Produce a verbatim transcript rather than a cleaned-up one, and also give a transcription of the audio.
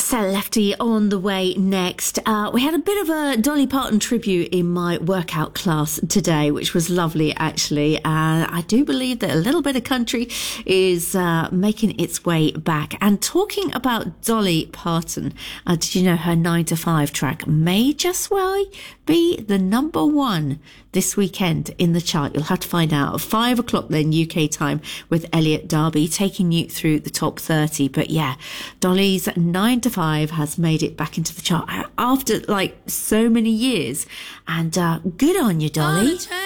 So Lefty on the way next. Uh, we had a bit of a Dolly Parton tribute in my workout class today, which was lovely actually. And uh, I do believe that a little bit of country is uh, making its way back. And talking about Dolly Parton, uh, did you know her nine to five track may just well be the number one this weekend in the chart? You'll have to find out at five o'clock then U K time with Elliot Darby taking you through the top thirty. But yeah, Dolly's nine to five has made it back into the chart after like so many years, and uh, good on you, Dolly.